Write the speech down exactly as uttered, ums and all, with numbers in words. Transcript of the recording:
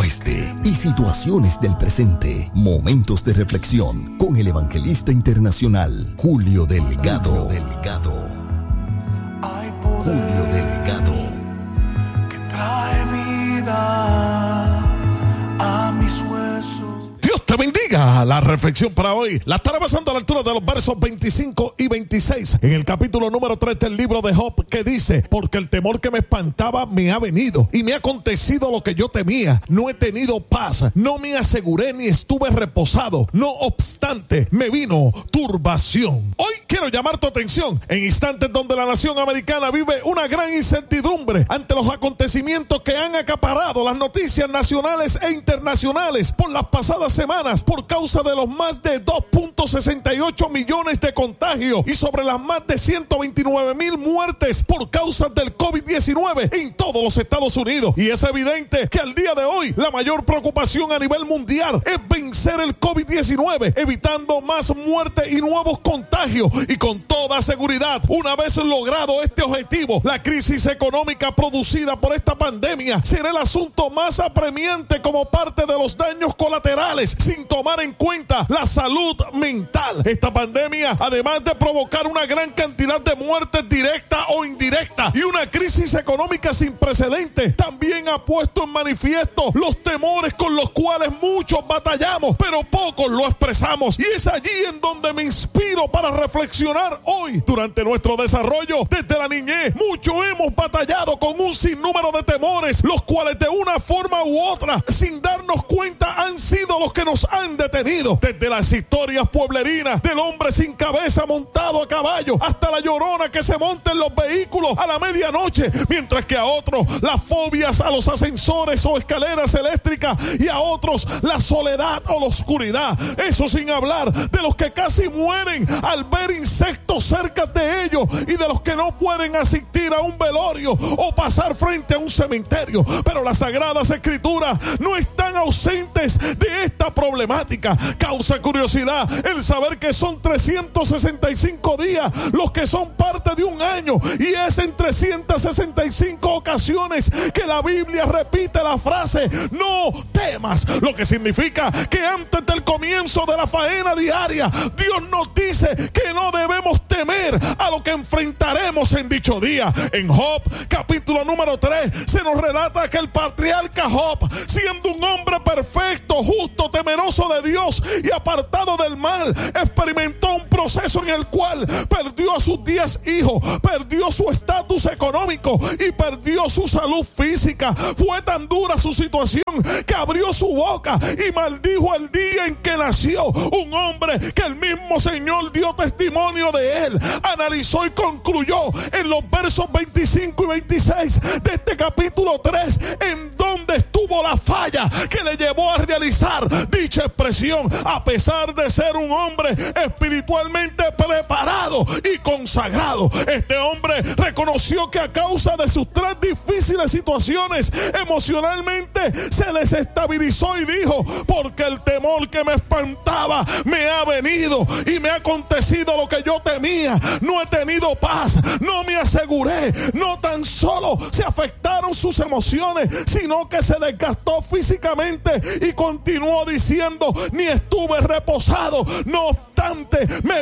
oeste y situaciones del presente. Momentos de reflexión con el evangelista internacional Julio Delgado. Julio Delgado. Julio Delgado. Que trae vida a mis huesos. Dios te bendiga. La reflexión para hoy la estará basando a la altura de los versos veinticinco y veintiséis en el capítulo número tres del libro de Job, que dice: porque el temor que me espantaba me ha venido y me ha acontecido lo que yo temía. No he tenido paz, no me aseguré ni estuve reposado. No obstante, me vino turbación. Hoy quiero llamar tu atención en instantes donde la nación americana vive una gran incertidumbre ante los acontecimientos que han acaparado las noticias nacionales e internacionales por las pasadas semanas, por causa de los más de dos punto sesenta y ocho millones de contagios y sobre las más de ciento veintinueve mil muertes por causa del COVID diecinueve en todos los Estados Unidos. Y es evidente que al día de hoy la mayor preocupación a nivel mundial es vencer el COVID diecinueve, evitando más muertes y nuevos contagios. Y con toda seguridad, una vez logrado este objetivo, la crisis económica producida por esta pandemia será el asunto más apremiante como parte de los daños colaterales, sin tomar en cuenta la salud mental. Esta pandemia, además de provocar una gran cantidad de muertes directas o indirectas y una crisis económica sin precedentes, también ha puesto en manifiesto los temores con los cuales muchos batallamos, pero pocos lo expresamos. Y es allí en donde me inspiro para reflexionar hoy. Durante nuestro desarrollo desde la niñez, muchos hemos batallado con un sinnúmero de temores, los cuales de una forma u otra, sin darnos cuenta, han sido los que nos han detenido. Desde las historias pueblerinas del hombre sin cabeza montado a caballo, hasta la llorona que se monta en los vehículos a la medianoche, mientras que a otros las fobias a los ascensores o escaleras eléctricas, y a otros la soledad o la oscuridad. Eso sin hablar de los que casi mueren al ver insectos cerca de ellos, y de los que no pueden asistir a un velorio o pasar frente a un cementerio. Pero las sagradas escrituras no están ausentes de esta problemática. Causa curiosidad el saber que son trescientos sesenta y cinco días los que son parte de un año, y es en trescientas sesenta y cinco ocasiones que la Biblia repite la frase no temas, lo que significa que antes del comienzo de la faena diaria, Dios nos dice que no debemos temer a lo que enfrentaremos en dicho día. En Job capítulo número tres se nos relata que el patriarca Job, siendo un hombre perfecto, justo, temeroso de Dios y apartado del mal, experimentó un proceso en el cual perdió a sus diez hijos, perdió su estatus económico y perdió su salud física. Fue tan dura su situación que abrió su boca y maldijo el día en que nació. Un hombre que el mismo Señor dio testimonio de él, analizó y concluyó en los versos veinticinco y veintiséis de este capítulo tres, en donde estuvo la falla que le llevó a realizar dicha expresión. A pesar de ser un hombre espiritualmente preparado y consagrado, este hombre reconoció que a causa de sus tres difíciles situaciones, emocionalmente se desestabilizó y dijo: porque el temor que me espantaba me ha venido y me ha acontecido lo que yo temía. No he tenido paz, no me aseguré. No tan solo se afectaron sus emociones, sino que se desgastó físicamente, y continuó diciendo: ni estuve reposado. No obstante, me